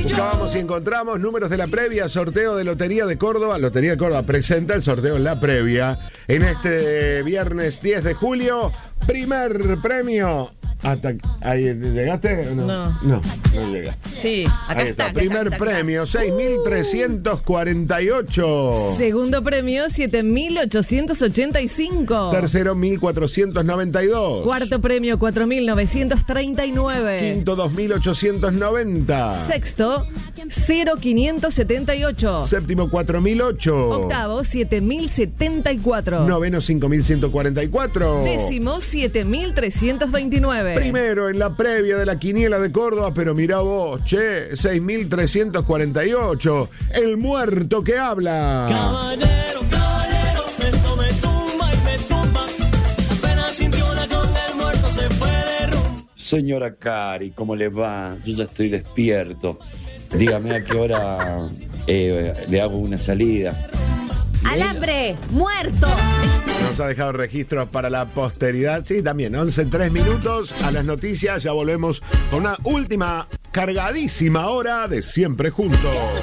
Buscábamos y encontramos números de la previa, sorteo de Lotería de Córdoba. Lotería de Córdoba presenta el sorteo en la previa. En este viernes 10 de julio, primer premio. ¿Ahí llegaste? No llegaste. Sí, acá Ahí está. Primer premio, 6.348. Segundo premio, 7.885. Tercero, 1.492. Cuarto premio, 4.939. Quinto, 2.890. Sexto, 0.578. Séptimo, 4.008. Octavo, 7.074. Noveno, 5.144. Décimo, 7.329. Primero en la previa de la quiniela de Córdoba, pero mirá vos, 6.348. El muerto que habla. Caballero, esto me tumba y me tumba. Apenas sintió una con el muerto se fue de rumba. Señora Cari, ¿cómo le va? Yo ya estoy despierto. Dígame a qué hora le hago una salida. ¡Alambre! ¡Muerto! Nos ha dejado registros para la posteridad. Sí, también, 11:03 minutos a las noticias. Ya volvemos con una última cargadísima hora de Siempre Juntos.